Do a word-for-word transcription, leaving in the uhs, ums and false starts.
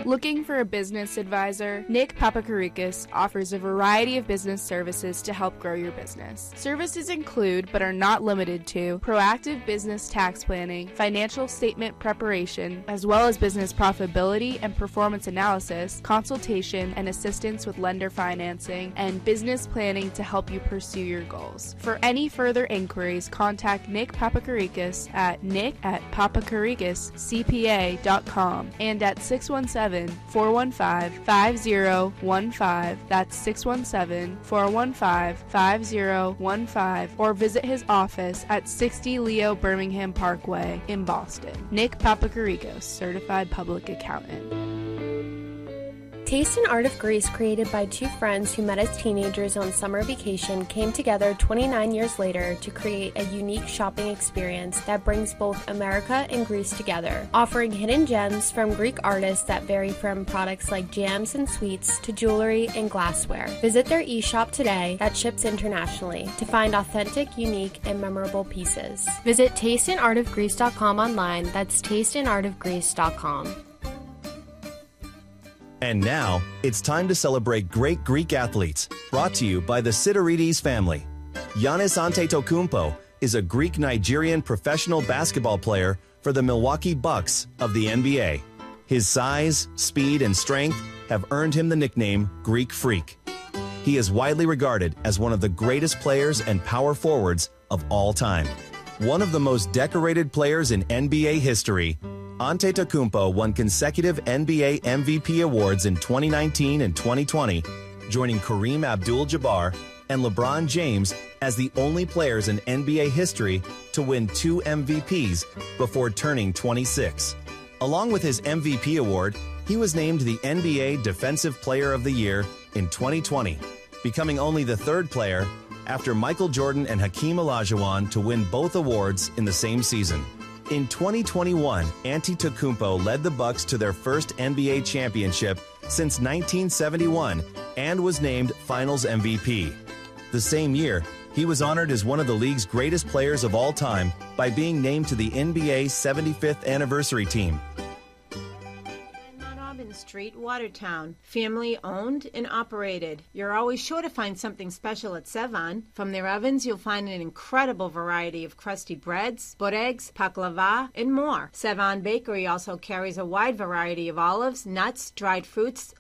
Looking for a business advisor? Nick Papakarikis offers a variety of business services to help grow your business. Services include, but are not limited to, proactive business tax planning, financial statement preparation, as well as business profitability and performance analysis, consultation and assistance with lender financing, and business planning to help you pursue your goals. For any further inquiries, contact Nick Papakarikis at nick at papakarikis c p a dot com and at six one seven, four one five, five zero one five. That's six one seven, four one five, five zero one five, or visit his office at sixty Leo Birmingham Parkway in Boston. Nick Papakarikos, Certified Public Accountant. Taste and Art of Greece, created by two friends who met as teenagers on summer vacation, came together twenty-nine years later to create a unique shopping experience that brings both America and Greece together, offering hidden gems from Greek artists that vary from products like jams and sweets to jewelry and glassware. Visit their e-shop today that ships internationally to find authentic, unique, and memorable pieces. Visit taste and art of greece dot com online. That's taste and art of greece dot com. And now, it's time to celebrate great Greek athletes, brought to you by the Sidorides family. Giannis Antetokounmpo is a Greek-Nigerian professional basketball player for the Milwaukee Bucks of the N B A. His size, speed, and strength have earned him the nickname Greek Freak. He is widely regarded as one of the greatest players and power forwards of all time. One of the most decorated players in N B A history, Antetokounmpo won consecutive N B A M V P awards in twenty nineteen and twenty twenty, joining Kareem Abdul-Jabbar and LeBron James as the only players in N B A history to win two M V Ps before turning twenty-six. Along with his M V P award, he was named the N B A Defensive Player of the Year in twenty twenty, becoming only the third player after Michael Jordan and Hakeem Olajuwon to win both awards in the same season. In twenty twenty-one, Antetokounmpo led the Bucks to their first N B A championship since nineteen seventy-one and was named Finals M V P. The same year, he was honored as one of the league's greatest players of all time by being named to the N B A seventy-fifth anniversary team. Street, Watertown. Family owned and operated. You're always sure to find something special at Sevan. From their ovens, you'll find an incredible variety of crusty breads, boregs, baklava, and more. Sevan Bakery also carries a wide variety of olives, nuts, dried fruits,